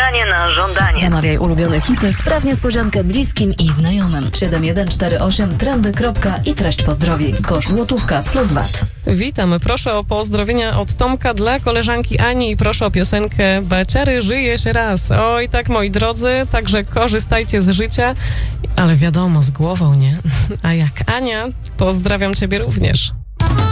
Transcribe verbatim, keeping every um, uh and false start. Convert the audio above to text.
Granie na żądanie. Zamawiaj ulubione hity, spraw niespodziankę bliskim i znajomym. siedem jeden cztery osiem trendy. I treść pozdrowień. Koszt złotówka plus V A T. Witam. Proszę o pozdrowienia od Tomka dla koleżanki Ani i proszę o piosenkę Baciary żyje się raz. Oj, tak moi drodzy, także korzystajcie z życia, ale wiadomo, z głową, nie? A jak Ania, pozdrawiam ciebie również.